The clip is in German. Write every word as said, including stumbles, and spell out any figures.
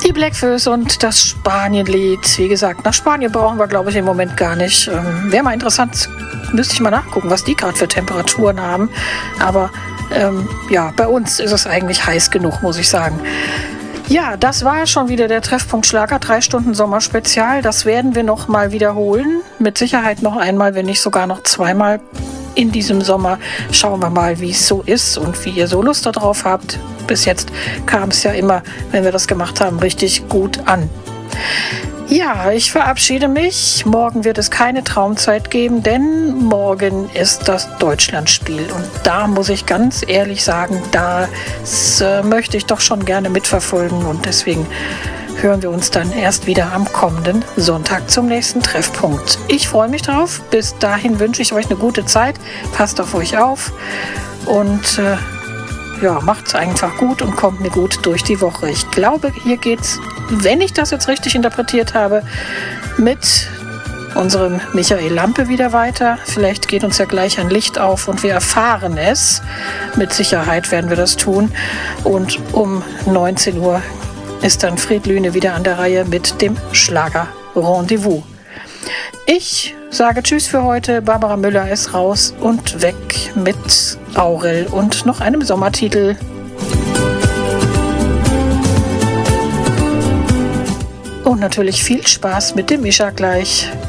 Die Bläckfüße und das Spanienlied. Wie gesagt, nach Spanien brauchen wir, glaube ich, im Moment gar nicht. Ähm, Wäre mal interessant, müsste ich mal nachgucken, was die gerade für Temperaturen haben. Aber ähm, ja, bei uns ist es eigentlich heiß genug, muss ich sagen. Ja, das war schon wieder der Treffpunkt Schlager, drei Stunden Sommerspezial. Das werden wir noch mal wiederholen. Mit Sicherheit noch einmal, wenn nicht sogar noch zweimal in diesem Sommer. Schauen wir mal, wie es so ist und wie ihr so Lust darauf habt. Bis jetzt kam es ja immer, wenn wir das gemacht haben, richtig gut an. Ja, ich verabschiede mich. Morgen wird es keine Traumzeit geben, denn morgen ist das Deutschlandspiel. Und da muss ich ganz ehrlich sagen, das äh, möchte ich doch schon gerne mitverfolgen. Und deswegen hören wir uns dann erst wieder am kommenden Sonntag zum nächsten Treffpunkt. Ich freue mich drauf. Bis dahin wünsche ich euch eine gute Zeit. Passt auf euch auf und äh, ja, macht's einfach gut und kommt mir gut durch die Woche. Ich glaube, hier geht's, wenn ich das jetzt richtig interpretiert habe, mit unserem Michael Lampe wieder weiter. Vielleicht geht uns ja gleich ein Licht auf und wir erfahren es. Mit Sicherheit werden wir das tun. Und um neunzehn Uhr ist dann Fred Lüne wieder an der Reihe mit dem Schlager Rendezvous. Ich sage Tschüss für heute. Barbara Müller ist raus und weg mit Aurel und noch einem Sommertitel. Und natürlich viel Spaß mit dem Mischa gleich.